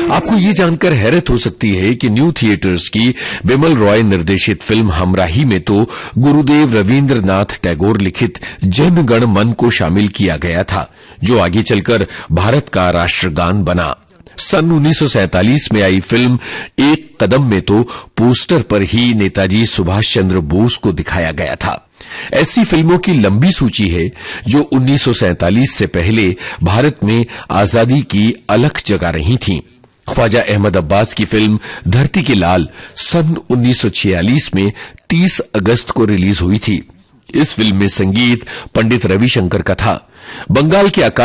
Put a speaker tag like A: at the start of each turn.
A: आपको ये जानकर हैरत हो सकती है कि न्यू थिएटर्स की बिमल रॉय निर्देशित फिल्म हमराही में तो गुरुदेव रवींद्रनाथ टैगोर लिखित जन गण मन को शामिल किया गया था, जो आगे चलकर भारत का राष्ट्रगान बना। सन 1947 में आई फिल्म एक कदम में तो पोस्टर पर ही नेताजी सुभाष चंद्र बोस को दिखाया गया था। ऐसी फिल्मों की लंबी सूची है जो 1947 से पहले भारत में आजादी की अलख जगा रही थीं। ख्वाजा अहमद अब्बास की फिल्म धरती के लाल सन 1946 में 30 अगस्त को रिलीज हुई थी। इस फिल्म में संगीत पंडित रविशंकर का था। बंगाल के